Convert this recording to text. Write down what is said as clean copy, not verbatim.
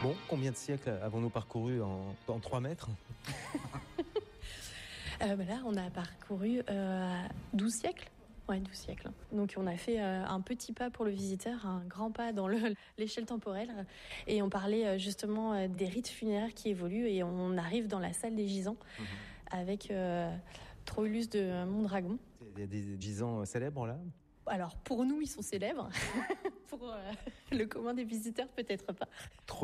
Bon, combien de siècles avons-nous parcouru en 3 mètres? Là, on a parcouru 12 siècles. Ouais, 12 siècles. Donc on a fait un petit pas pour le visiteur, un grand pas dans l'échelle temporelle. Et on parlait justement des rites funéraires qui évoluent. Et on arrive dans la salle des gisants avec Troilus de Mondragon. Il y a des gisants célèbres là? Alors pour nous, ils sont célèbres. Pour le commun des visiteurs, peut-être pas.